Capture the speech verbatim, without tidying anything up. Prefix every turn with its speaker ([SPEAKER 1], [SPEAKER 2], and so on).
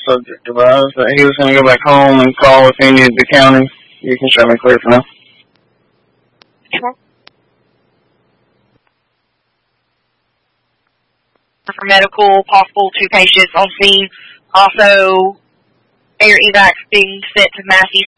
[SPEAKER 1] subject advised that he was going to go back home and call if he needed the county. You can show me clear for now.
[SPEAKER 2] Sure. For medical, possible two patients on scene. Also, air evac being sent to Massey